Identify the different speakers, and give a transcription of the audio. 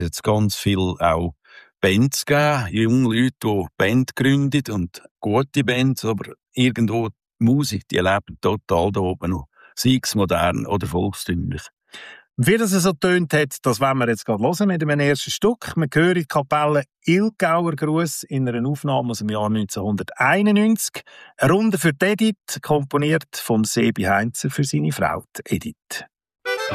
Speaker 1: jetzt ganz viel auch Bands gegeben, junge Leute, die Band gründen und gute Bands, aber irgendwo die Musik, die lebt total da oben noch, sei es modern oder volkstümlich.
Speaker 2: Und wie das so tönt hat, das wollen wir jetzt gerade hören mit dem ersten Stück. Wir hören die Kapelle Ilgauer Gruß in einer Aufnahme aus dem Jahr 1991. Eine Runde für die Edith, komponiert vom Sebi Heinzer für seine Frau Edith.